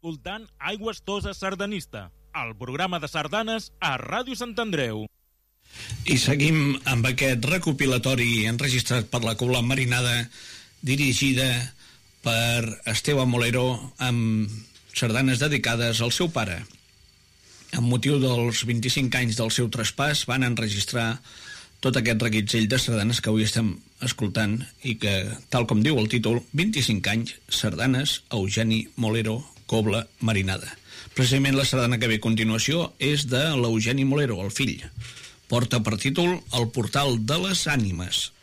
escoltant Aigües Toses Sardanista, el programa de sardanes a Ràdio Sant Andreu. I seguim amb aquest recopilatori enregistrat per la Cobla Marinada, dirigida per Esteve Molero, amb sardanes dedicades al seu pare. Amb motiu dels 25 anys del seu traspàs van enregistrar tot aquest reguitzell de sardanes que avui estem escoltant i que, tal com diu el títol, 25 anys, sardanes a Eugeni Molero, Cobla Marinada. Precisament la sardana que ve a continuació és de l'Eugeni Molero, el fill. Porta per títol El portal de les ànimes.